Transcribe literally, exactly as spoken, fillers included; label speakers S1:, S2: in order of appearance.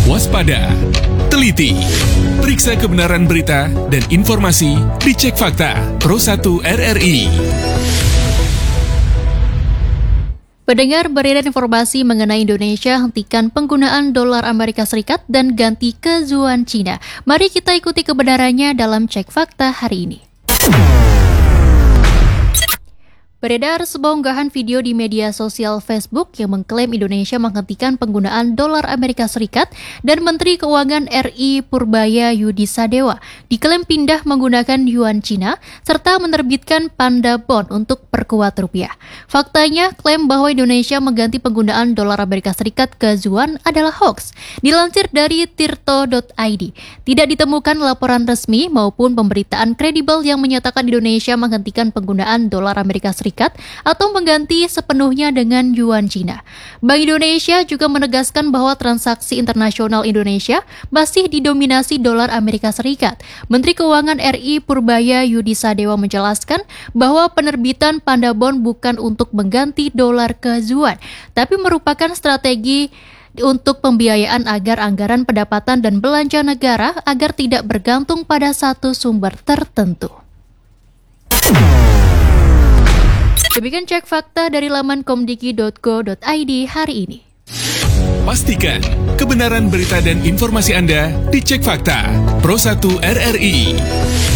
S1: waspada, teliti, periksa kebenaran berita dan informasi, dicek fakta Pro satu R R I.
S2: Pendengar, beredar informasi mengenai Indonesia hentikan penggunaan dolar Amerika Serikat dan ganti ke yuan Cina. Mari kita ikuti kebenarannya dalam Cek Fakta hari ini. Beredar sebuah unggahan video di media sosial Facebook yang mengklaim Indonesia menghentikan penggunaan dolar Amerika Serikat dan Menteri Keuangan R I Purbaya Yudi Sadewa diklaim pindah menggunakan yuan Cina serta menerbitkan Panda Bond untuk perkuat rupiah. Faktanya, klaim bahwa Indonesia mengganti penggunaan dolar Amerika Serikat ke yuan adalah hoax. Dilansir dari tirto dot i d, tidak ditemukan laporan resmi maupun pemberitaan kredibel yang menyatakan Indonesia menghentikan penggunaan dolar Amerika Serikat atau mengganti sepenuhnya dengan yuan Cina. Bank Indonesia juga menegaskan bahwa transaksi internasional Indonesia masih didominasi dolar Amerika Serikat. Menteri Keuangan R I Purbaya Yudi Sadewa menjelaskan bahwa penerbitan Panda Bond bukan untuk mengganti dolar ke yuan, tapi merupakan strategi untuk pembiayaan agar anggaran pendapatan dan belanja negara agar tidak bergantung pada satu sumber tertentu. Demikian Cek Fakta dari laman komdiki dot go dot i d hari ini.
S1: Pastikan kebenaran berita dan informasi Anda dicek fakta Pro satu R R I.